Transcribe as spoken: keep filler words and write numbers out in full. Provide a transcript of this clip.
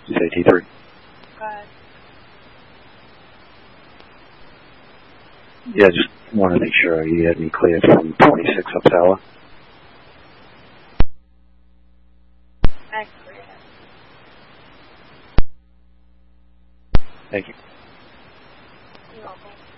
Say T three. Go ahead. Yeah, just wanted to make sure you had me cleared from twenty-six Upsala. I clear it. Thank you. You're welcome.